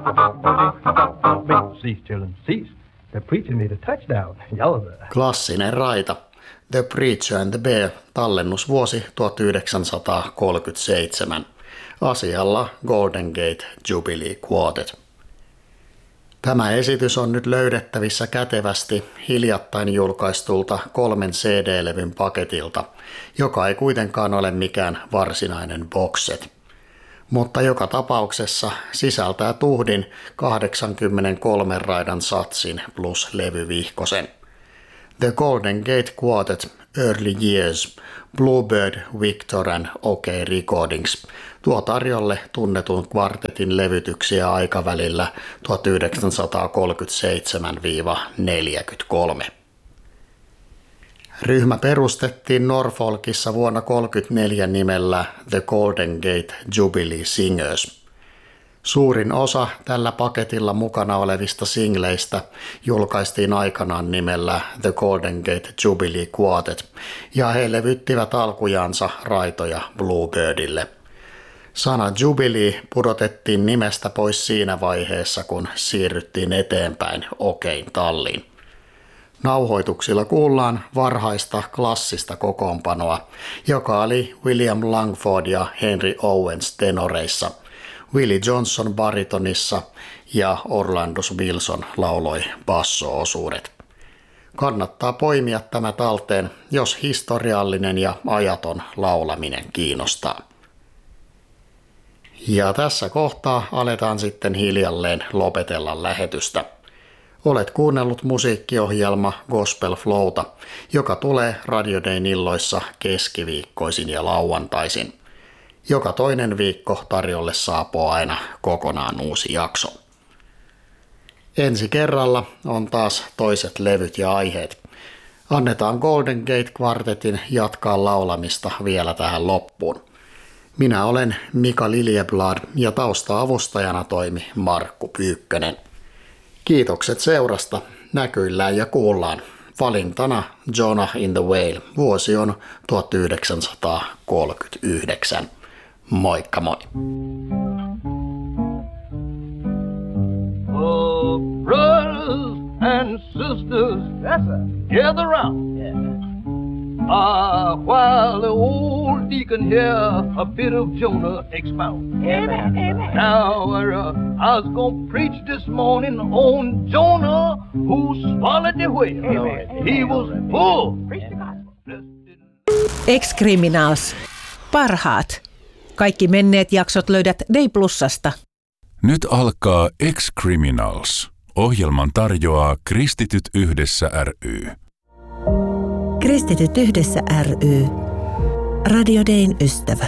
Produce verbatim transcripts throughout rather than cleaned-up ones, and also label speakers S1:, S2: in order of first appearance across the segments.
S1: Cease, children, cease. The preacher made a touchdown. Yowza.
S2: Klassinen raita. The Preacher and the Bear, tallennusvuosi tuhatyhdeksänsataakolmekymmentäseitsemän. Asialla Golden Gate Jubilee Quartet. Tämä esitys on nyt löydettävissä kätevästi hiljattain julkaistulta kolmen C D-levyn paketilta, joka ei kuitenkaan ole mikään varsinainen boxset. Mutta joka tapauksessa sisältää tuhdin kahdeksankymmentäkolme raidan satsin plus levyvihkosen. The Golden Gate Quartet Early Years, Bluebird, Victor and OK Recordings tuo tarjolle tunnetun kvartetin levytyksiä aikavälillä tuhatyhdeksänsataakolmekymmentäseitsemän neljäkymmentäkolme. Ryhmä perustettiin Norfolkissa vuonna tuhatyhdeksänsataakolmekymmentäneljä nimellä The Golden Gate Jubilee Singers. Suurin osa tällä paketilla mukana olevista singleistä julkaistiin aikanaan nimellä The Golden Gate Jubilee Quartet, ja he levyttivät alkujansa raitoja Bluebirdille. Sana Jubilee pudotettiin nimestä pois siinä vaiheessa, kun siirryttiin eteenpäin Okein talliin. Nauhoituksilla kuullaan varhaista klassista kokoonpanoa, joka oli William Langford ja Henry Owens tenoreissa, Willie Johnson baritonissa ja Orlandus Wilson lauloi basso-osuudet. Kannattaa poimia tämä talteen, jos historiallinen ja ajaton laulaminen kiinnostaa. Ja tässä kohtaa aletaan sitten hiljalleen lopetella lähetystä. Olet kuunnellut musiikkiohjelma Gospel Flowta, joka tulee Radio Dayn illoissa keskiviikkoisin ja lauantaisin. Joka toinen viikko tarjolle saapuu aina kokonaan uusi jakso. Ensi kerralla on taas toiset levyt ja aiheet. Annetaan Golden Gate Quartetin jatkaa laulamista vielä tähän loppuun. Minä olen Mika Liljeblad ja tausta-avustajana toimi Markku Pyykkönen. Kiitokset seurasta, näkyillään ja kuullaan. Valintana Jonah in the Whale, vuosi on tuhatyhdeksänsataakolmekymmentäyhdeksän. Moikka moi!
S3: Oh, brothers and sisters, gather round. Ah, uh, while the old deacon here a bit of Jonah expound.
S4: Amen, amen.
S3: Now uh, I was gonna preach this morning on Jonah who swallowed the whale.
S4: Amen.
S3: He was full.
S4: Preach the gospel.
S5: Ex-Criminals. Parhaat. Kaikki menneet jaksot löydät Day Plusasta.
S6: Nyt alkaa Ex-Criminals. Ohjelman tarjoaa Kristityt yhdessä ry.
S5: Kristityt yhdessä ry. Radio Dayn ystävä.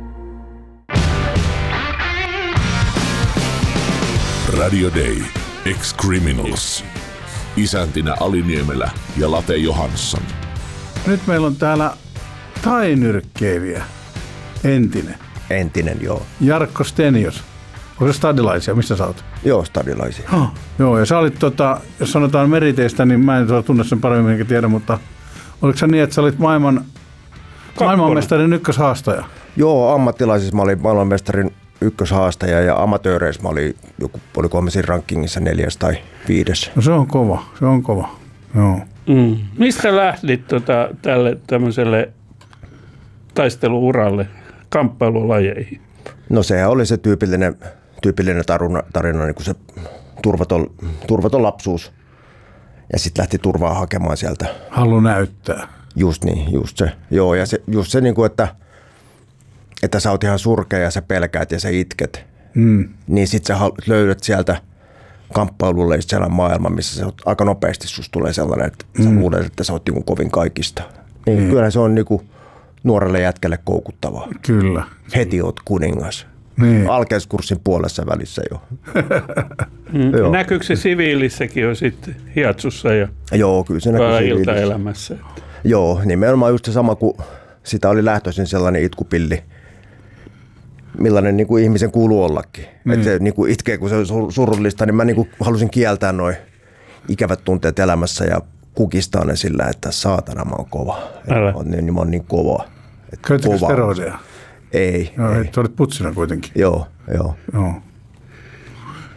S6: Radio Day. Ex-Criminals. Isäntinä Ali Niemelä ja Late Johansson.
S7: Nyt meillä on täällä tainyrkkeilijä. Entinen.
S8: Entinen, joo.
S7: Jarkko Stenius. Onko se stadilaisia? Mistä sä oot?
S8: Joo, stadilaisia.
S7: Huh. Joo, ja sä olit, tota, jos sanotaan meriteistä, niin mä en tunne sen paremmin enkä tiedä, mutta oliko se niin, että sä olit maailman, maailmanmestarin ykköshaastaja?
S8: Joo, ammattilaisissa mä olin maailmanmestarin ykköshaastaja ja amatööreissä mä olin joku, olikohan mä siinä rankingissa neljäs tai viides.
S7: No se on kova, se on kova, joo.
S9: Mm. Mistä lähdit tota, tälle tämmöiselle taisteluuralle, kamppailulajeihin?
S8: No sehän oli se tyypillinen, tyypillinen tarina, tarina niin kuin se turvaton, turvaton lapsuus. Ja sitten lähti turvaa hakemaan sieltä.
S7: Halu näyttää.
S8: Just niin, just se. Joo, ja se, just se, niin kuin, että, että sä oot ihan surkea ja sä pelkäät ja sä itket. Mm. Niin sit sä löydät sieltä kamppailulle sellainen maailma, missä se aika nopeasti susta tulee sellainen, että mm. sä luulet, että sä oot niin kuin kovin kaikista. Niin, mm. Kyllähän se on niin kuin nuorelle jätkälle koukuttavaa.
S7: Kyllä.
S8: Heti oot kuningas.
S7: Niin.
S8: Alkeiskurssin puolessa välissä jo.
S9: mm. Näkyykö se siviilissäkin jo sitten hiatsussa ja
S8: joo, kyllä se näkyy siviilissä.
S9: Iltaelämässä?
S8: Joo, nimenomaan just se sama kuin sitä oli lähtöisin sellainen itkupilli, millainen niin kuin ihmisen kuuluu ollakin. Mm. Että se niin kuin itkee, kun se on surullista, niin mä niin kuin halusin kieltää nuo ikävät tunteet elämässä ja kukistaa ne sillä, että saatana mä oon kova. On, niin, mä oon niin kova.
S7: Käytätkö steroideja?
S8: Ei.
S7: Joo,
S8: ei.
S7: Sä olet putsina kuitenkin.
S8: Joo, joo.
S7: joo.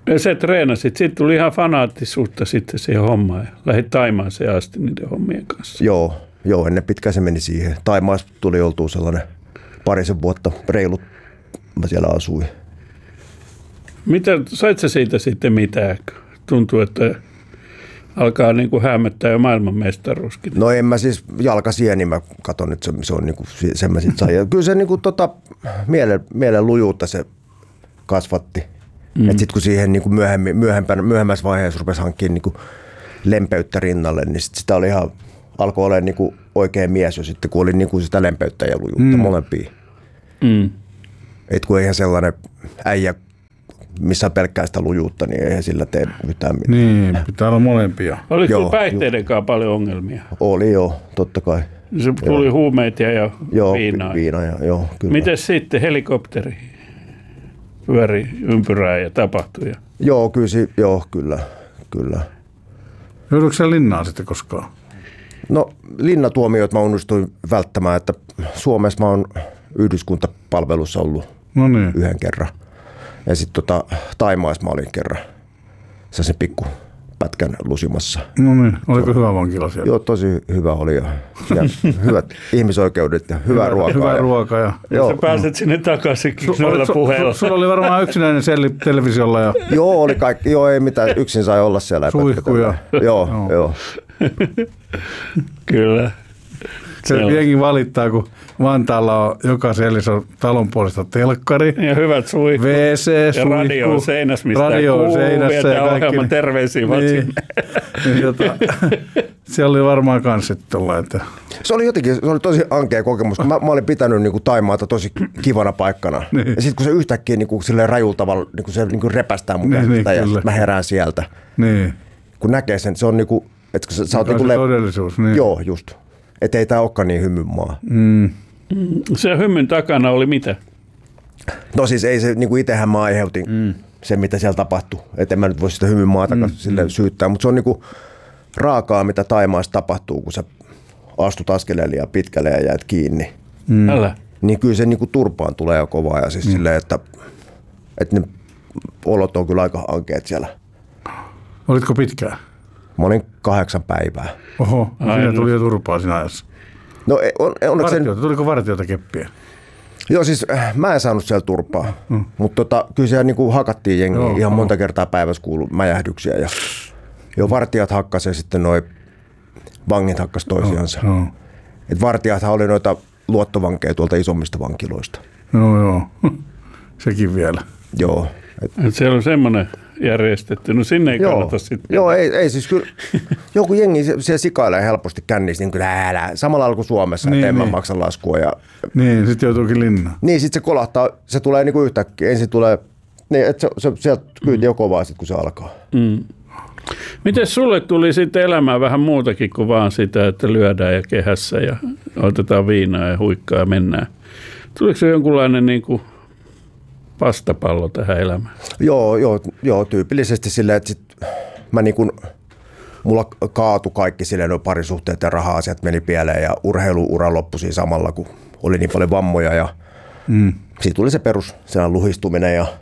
S9: Ja sä treenasit. Sitten tuli ihan fanaattisuutta sitten siihen hommaan. Lähdit Taimaaseen asti niiden hommien kanssa.
S8: Joo, joo, ennen pitkään se meni siihen. Taimaassa tuli oltua sellainen parisen vuotta, reilut mä siellä asuin.
S9: Mitä, sait sä siitä sitten mitään? Tuntuu, että alkaa niin kuin hämöttää jo maailmanmestaruuskin.
S8: No en mä siis jalkasieni, mä katson, että se, se on niin kuin, sen mä sit sain. Ja kyllä se niin kuin, tota, mielen, mielen lujuutta se kasvatti. Mm. Että sitten kun siihen niin kuin myöhemmin, myöhempänä, myöhemmässä vaiheessa rupesi hankkimaan niin kuin lempeyttä rinnalle, niin sit sitä oli ihan, alkoi olemaan niin kuin oikea mies jo sitten, kun oli niin kuin sitä lempeyttä ja lujuutta mm. molempia. Mm. Et kun eihän sellainen äijä, missä on pelkkää sitä lujuutta, niin eihän sillä tee mitään mitään.
S7: Niin, pitää olla molempia.
S9: Oliko sinulla päihteidenkaan paljon ongelmia?
S8: Oli joo, totta kai.
S9: Se tuli joo. huumeita ja
S8: joo,
S9: viinaa.
S8: Viina ja, joo, kyllä.
S9: Mites sitten helikopteri pyöri ympyrää ja tapahtui?
S8: Joo, kyllä, joo, kyllä, kyllä.
S7: Joudutko sä linnaan sitten koskaan?
S8: No linnatuomioit mä onnistuin välttämään, että Suomessa mä oon yhdyskuntapalvelussa ollut
S7: no niin.
S8: yhden kerran. Ja sitten tota, Taimaassa mä olin kerran sellaisen pikku pätkän lusimassa.
S7: No niin, oliko hyvä vankila siellä?
S8: Joo, tosi hyvä oli ja, ja hyvät ihmisoikeudet ja hyvä, hyvä ruoka.
S7: Hyvä
S8: ja,
S7: ruoka. Ja,
S9: ja sä pääset sinne takaisin noilla
S7: su,
S9: puheilla.
S7: Su, sulla oli varmaan yksinäinen selli televisiolla. Ja...
S8: Joo, oli kaikki. Joo, ei mitään. Yksin sai olla siellä.
S7: Suihkuja.
S8: Joo, joo. joo.
S9: Kyllä.
S7: Se jengi valittaa, kun Vantaalla on joka sellissä on talon puolesta telkkari.
S9: Ja hyvät suihkut.
S7: V C,
S9: ja radio on seinässä, mistä
S7: radio on seinässä
S9: ja ohjelman terveisiä
S7: niin, niin, jota, siellä oli varmaan kans sitten tuolla, että...
S8: Se oli jotenkin, se oli tosi ankea kokemus. Mä, mä olin pitänyt niin kuin Taimaata tosi kivana paikkana. Niin. Ja sitten kun se yhtäkkiä niin kuin, silleen rajulla tavalla, niin kuin se niin kuin repästää mun niin, käsistä niin, ja mä herään sieltä.
S7: Niin.
S8: Kun näkee sen, se on niin kuin... Että sä, sä oot
S7: niin
S8: niin kuin
S7: se todellisuus, niin.
S8: Joo, just. Että ei tää olekaan niin hymyn maa.
S7: Mm.
S9: Se hymyn takana oli mitä?
S8: No siis ei se, niin kuin itsehän mä aiheutin mm. sen, mitä siellä tapahtui. Että en mä nyt voi sitä hymyn maatakaan mm. sille syyttää. Mutta se on niin kuin raakaa, mitä Taimaassa tapahtuu, kun sä astut askeleen liian pitkälle ja jäät kiinni.
S9: Mm. Älä.
S8: Niin kyllä se niin kuin turpaan tulee jo kovaa. Ja siis mm. silleen, että, että ne olot on kyllä aika ankeet siellä.
S7: Olitko pitkään?
S8: Mä olin kahdeksan päivää.
S7: Oho, no siinä tuli jo turpaa siinä ajassa.
S8: No on, on,
S7: vartijoita, sen... tuliko vartijoita keppiä?
S8: Joo, siis mä en saanut siellä turpaa, mm. mutta tota, kyllä siellä niinku hakattiin jengiä joo, ihan oh. monta kertaa päivässä kuului mäjähdyksiä. Ja jo vartijat hakkas ja sitten noi vangit hakkas toisiansa. Oh, oh. Et vartijathan oli noita luottovankeja tuolta isommista vankiloista.
S7: Joo, joo. Sekin vielä.
S8: Joo.
S9: Et... Et siellä on semmoinen järjestetty. No sinne ei
S8: joo,
S9: kannata sitten.
S8: Joo, ei, ei siis kyllä. Joku jengi siellä sikailee helposti kännissä, niin kyllä älä. Samalla lailla kuin Suomessa, niin, että en niin. mä maksa laskua. Ja...
S7: Niin, sitten joutuukin linnaan.
S8: Niin, sitten se kolahtaa, se tulee niinku yhtäkkiä. Ensin tulee, niin, että se, se, sieltä kyyti jo kovaa sitten, kun se alkaa.
S9: Mm. Miten sulle tuli sitten elämään vähän muutakin kuin vaan sitä, että lyödään ja kehässä ja otetaan viinaa ja huikkaa ja mennään? Tuliko se jonkunlainen niin kuin vastapallo tähän elämään?
S8: Joo, joo, joo tyypillisesti silleen, että sit mä niin kuin, mulla kaatui kaikki silleen, noin parisuhteet ja raha-asiat meni pieleen ja urheiluura loppui siinä samalla, kun oli niin paljon vammoja ja mm. siitä tuli se perus, sellainen luhistuminen ja,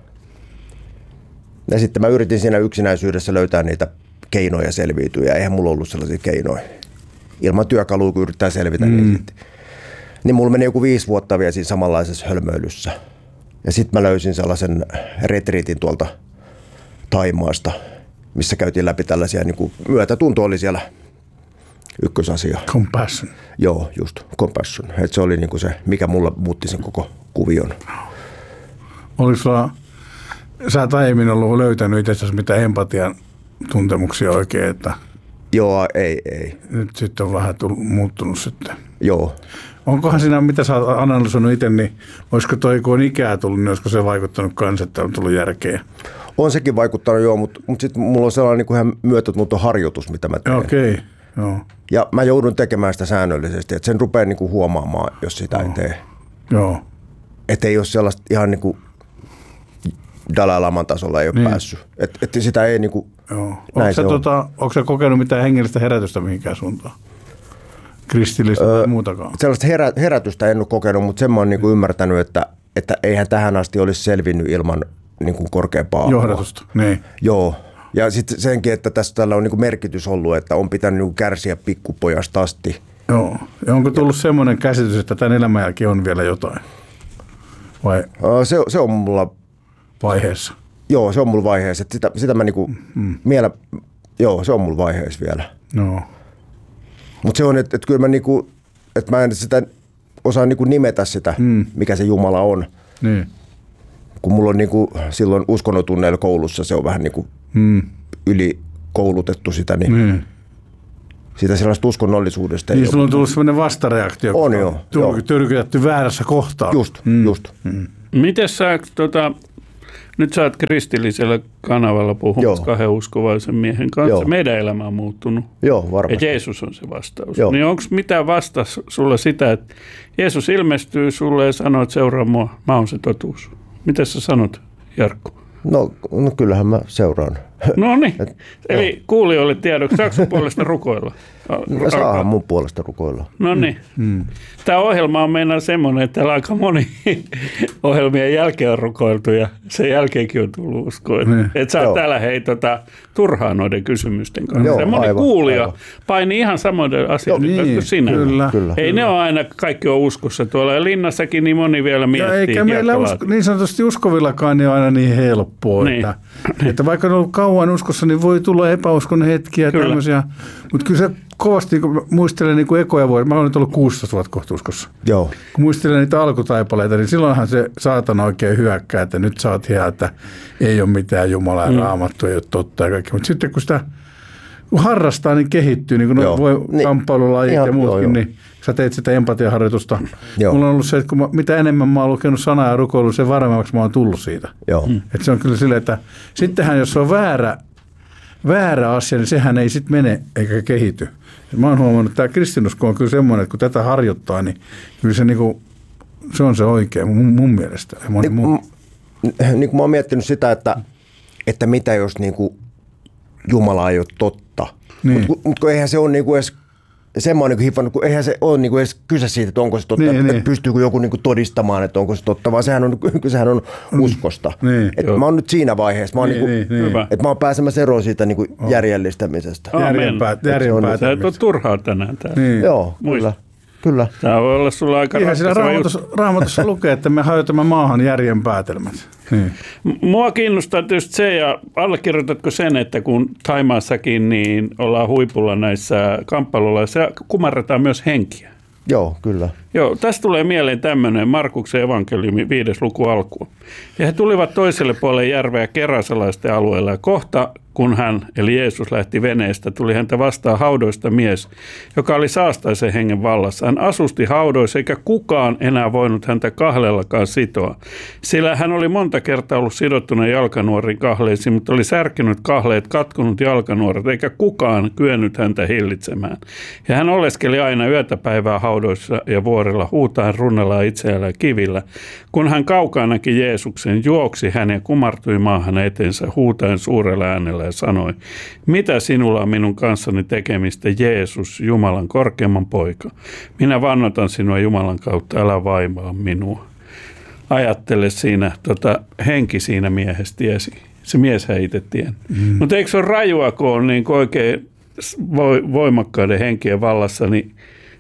S8: ja sitten mä yritin siinä yksinäisyydessä löytää niitä keinoja selviytyä ja eihän mulla ollut sellaisia keinoja. Ilman työkaluja, kun yrittää selvitä, mm. niin, niin mulla meni joku viisi vuotta vielä siinä samanlaisessa hölmöilyssä. Ja sitten mä löysin sellaisen retriitin tuolta Taimaasta, missä käytiin läpi tällaisia, niin kuin myötätunto oli siellä ykkösasia.
S7: Compassion.
S8: Joo, just, compassion. Et se oli niin kuin se, mikä mulla muutti sen koko kuvion.
S7: Oliko sulla, sä et aiemmin ollut löytänyt itsestäsi mitään empatian tuntemuksia oikein, että...
S8: Joo, ei, ei.
S7: Nyt sitten on vähän tullut, muuttunut sitten.
S8: Joo.
S7: Onkohan siinä, mitä sä oot analysoinut itse, niin olisiko toi, kun on ikää tullut, niin olisiko se vaikuttanut kans, että on tullut järkeä?
S8: On sekin vaikuttanut, joo, mutta, mutta sitten mulla on sellainen niin kuin ihan myötätuntoharjoitus, mitä mä teen.
S7: Okei, okay, joo.
S8: Ja mä joudun tekemään sitä säännöllisesti, että sen rupeaa niin kuin huomaamaan, jos sitä
S7: joo.
S8: ei tee.
S7: Joo.
S8: Että ei ole sellaista ihan niin kuin Dalai Laman tasolla ei ole niin. päässyt. Että et sitä ei niin kuin,
S7: näin se on. Tota, onko sä kokenut mitään hengellistä herätystä mihinkään suuntaan? Kristillistä öö, tai muutakaan?
S8: Sellaista herä, herätystä en ole kokenut, mutta sen mä oon niin kuin ymmärtänyt, että, että eihän tähän asti olisi selvinnyt ilman niin kuin korkeampaa
S7: johdatusta. Niin.
S8: Joo. Ja sitten senkin, että tässä tällä on niin kuin merkitys ollut, että on pitänyt niin kuin kärsiä pikkupojasta asti.
S7: Joo. Ja onko tullut semmoinen käsitys, että tämän elämän jälkeen on vielä jotain? Vai
S8: Se, se on mulla
S7: vaiheessa?
S8: Joo, se on mulla vaiheessa. Että sitä, sitä mä niinku mm. miele, joo, se on mulla vaiheessa vielä.
S7: No.
S8: Mutta se on, että et kyllä mä niinku, että mä en sitä osaa niinku nimetä sitä, mm. mikä se Jumala on.
S7: Niin.
S8: Kun mulla on niinku silloin uskonnontunneilla koulussa, se on vähän niinku mm. ylikoulutettu sitä, niin mm. sitä sellaista uskonnollisuudesta.
S7: Niin sulla on tullut sellainen vastareaktio.
S8: On joo.
S7: Tullut tyrkytetty väärässä kohtaa.
S8: Just, mm. just.
S9: Mm. Miten sä, tota, nyt sä oot kristillisellä kanavalla puhumassa kahden uskovaisen miehen kanssa. Joo. Meidän elämä on muuttunut.
S8: Joo, varmasti.
S9: Ja Jeesus on se vastaus.
S8: Joo.
S9: Niin onko mitään vasta sulla sitä, että Jeesus ilmestyy sulle ja sanoo, että seuraa mua, mä oon se totuus. Mitä sä sanot, Jarkko?
S8: No, no kyllähän mä seuraan.
S9: No niin, eli no. Kuulijoille tiedoksi, saako sun puolesta rukoilla?
S8: No, saahan mun puolesta rukoilla.
S9: No niin. Mm. Tämä ohjelma on meinaan semmoinen, että täällä aika moni ohjelmien jälkeen on rukoiltu ja sen jälkeenkin on tullut uskoa. Mm. Että sä oot täällä hei tota, turhaan noiden kysymysten kanssa. Joo, semmoinen aivan, kuulija aivan. Paini ihan samoiden asioiden kanssa kuin sinä.
S7: Kyllä,
S9: kyllä. Ei
S7: kyllä.
S9: ne ole aina kaikki on uskossa tuolla. Ja linnassakin niin moni vielä miettii.
S7: Ja eikä meillä usko, niin sanotusti uskovillakaan niin on aina niin helppoa. Niin. Että, että vaikka on ollut kauan uskossa, niin voi tulla epäuskon hetkiä ja tämmöisiä. Mutta kyllä se kovasti, kun muistelen niin kuin ekoja vuosia, mä olen nyt ollut kuusitoista vuotta kohta uskossa.
S8: Joo.
S7: Kun muistelen niitä alkutaipaleita, niin silloinhan se saatana oikein hyökkää, että nyt sä oot ihan, että ei ole mitään Jumalaa ja mm. Raamattu, ei ole totta ja kaikki. Mutta sitten kun sitä kun harrastaa, niin kehittyy, niin kuin no voi niin, kamppailulajit ja muutkin, joo, joo. Niin sä teet sitä empatiaharjoitusta. Joo. Mulla on ollut se, että kun mä, mitä enemmän mä oon lukenut sanaa ja rukoillut, sen varmemmaksi mä oon tullut siitä. Joo. Mm. Että se on kyllä silleen, että sittenhän jos on väärä, väärä asia, niin sehän ei sitten mene eikä kehity. Mä oon huomannut, että tämä kristinusko on kyllä semmoinen, että kun tätä harjoittaa, niin kyllä se, niin kuin, se on se oikein mun, mun mielestä. Moni,
S8: niin, mun. Niin kuin mä oon miettinyt sitä, että, että mitä jos niin kuin Jumala ei ole totta. Niin. Mutta mut, eihän se ole niin kuin edes, sen mä oon niin hiffannut, kun eihän se ole niin kuin edes kyse siitä, että onko se totta, niin, että niin. pystyykö joku niin kuin todistamaan, että onko se totta, vaan sehän on, sehän on uskosta. Niin, että mä oon nyt siinä vaiheessa, mä oon, niin, niin, niin, niin. Että mä oon pääsemässä eroon siitä niin kuin oh. järjellistämisestä.
S7: Järjenpäätämisestä.
S9: Sä et ole turhaa tänään täällä.
S8: Niin. Joo, kyllä. Kyllä.
S9: Tämä voi olla sulla aika
S7: ihan siinä raamatussa, raamatussa lukee, että me hajotamme maahan järjen päätelmät.
S9: Hmm. Mua kiinnostaa tietysti se, ja allekirjoitatko sen, että kun Thaimaassakin niin ollaan huipulla näissä kamppailuilla, se kumarretaan myös henkiä.
S8: Joo, kyllä.
S9: Joo, tästä tulee mieleen tämmöinen Markuksen evankeliumi viides luku alkuun. Ja he tulivat toiselle puolelle järveä kerasalaisten alueella, ja kohta kun hän, eli Jeesus, lähti veneestä, tuli häntä vastaan haudoista mies, joka oli saastaisen hengen vallassa. Hän asusti haudoissa, eikä kukaan enää voinut häntä kahlellakaan sitoa. Sillä hän oli monta kertaa ollut sidottuna jalkanuorin kahleisiin, mutta oli särkinyt kahleet, katkonut jalkanuoret, eikä kukaan kyennyt häntä hillitsemään. Ja hän oleskeli aina yötä päivää haudoissa ja vuorilla, huutaen runnella itseällä ja kivillä. Kun hän kaukaa näki Jeesuksen, juoksi hän ja kumartui maahan eteensä, huutaen suurella äänellä ja sanoi, mitä sinulla on minun kanssani tekemistä, Jeesus, Jumalan korkeamman poika? Minä vannotan sinua Jumalan kautta, älä vaimaa minua. Ajattele siinä, tota, henki siinä miehessä tiesi. Se mies ei itse tiennyt. Mm. Mutta eikö se ole rajua, kun on niin oikein voimakkaiden henkien vallassa, niin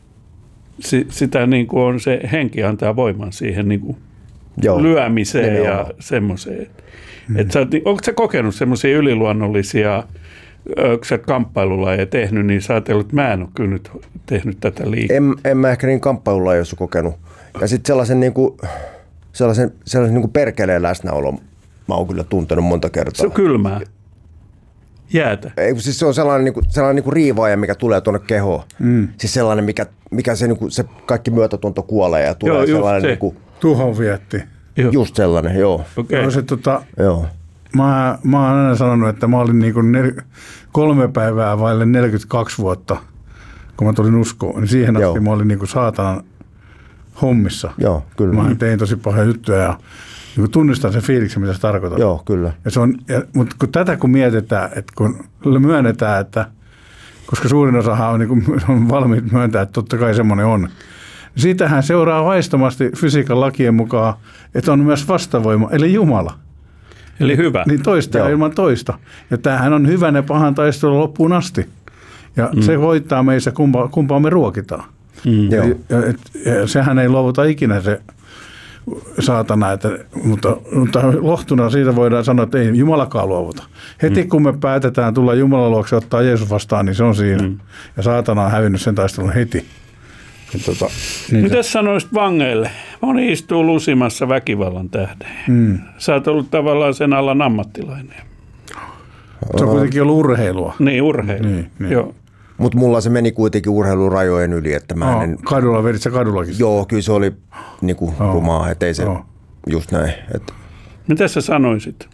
S9: sitä niin kuin on se henki antaa voiman siihen niin kuin lyömiseen Joo. ja semmoiseen. Mm. Et sä, onko sä kokenut semmoisia yliluonnollisia, kun sä kamppailulajeja tehnyt, niin sä ajatellut, että mä en ole kyllä nyt tehnyt tätä liikaa.
S8: En, en mä ehkä niin kamppailulajeissa kokenut. Ja sitten sellaisen, niinku, sellaisen, sellaisen niinku perkeleen läsnäolon mä oon kyllä tuntenut monta kertaa.
S9: Se on kylmää. Jäätä.
S8: Ei, siis se on sellainen, niinku, sellainen niinku riivaaja, mikä tulee tuonne kehoon. Mm. Siis sellainen, mikä, mikä se, niinku, se kaikki myötätunto kuolee ja tulee joo, sellainen... Se. Niinku,
S7: tuhon vietti.
S8: Joo. Just sellainen, joo.
S9: Okay.
S7: No se, tota, joo. Mä, mä oon aina sanonut, että mä olin niinku nel, kolme päivää vaille neljäkymmentäkaksi vuotta, kun mä tulin uskoon. Niin siihen joo. asti mä olin niinku saatanan hommissa.
S8: Joo, kyllä.
S7: Mä tein tosi pahoja juttuja ja niin tunnistan sen fiiliksen, mitä se tarkoittaa.
S8: Joo, kyllä.
S7: Ja se on, ja, mutta kun tätä kun mietitään, että kun myönnetään, että koska suurin osahan on, niin kuin, on valmiit myöntää, että totta kai semmoinen on. Siitähän seuraa vaistomasti fysiikan lakien mukaan, että on myös vastavoima, eli Jumala.
S9: Eli hyvä.
S7: Niin toista
S8: Joo.
S7: ilman toista. Ja tämähän on hyvän ja pahan taistelu loppuun asti. Ja mm. se hoitaa meissä, kumpaa, kumpaa me ruokitaan.
S9: Mm.
S8: Joo.
S7: Ja, ja, et, ja sehän ei luovuta ikinä se saatana, että, mutta, mutta lohtuna siitä voidaan sanoa, että ei Jumalakaan luovuta. Heti mm. kun me päätetään tulla Jumalan luokse ottaa Jeesus vastaan, niin se on siinä. Mm. Ja saatana on hävinnyt sen taistelun heti. Ja tota, niin
S9: Mitä sanoisit vangeille? Moni istuu lusimassa väkivallan tähden.
S7: Mm.
S9: Sä oot ollut tavallaan sen alan ammattilainen.
S7: Se on kuitenkin ollut urheilua.
S9: Niin, urheilu.
S7: Niin, niin.
S9: Joo.
S8: Mutta mulla se meni kuitenkin urheilurajojen yli, että mä
S7: Oh,
S8: en...
S7: kadulla, vedit sä kadullakin?
S8: Joo, kyllä se oli niinku
S7: Oh.
S8: rumaa, ettei se
S7: Oh.
S8: just näin. Et,
S9: Mitä sä sanoisit?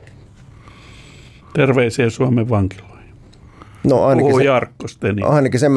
S9: Terveisiä Suomen vankiloihin.
S8: no ainakin
S9: Puhuu
S8: se,
S9: Jarkko Steni.
S8: ainakin sen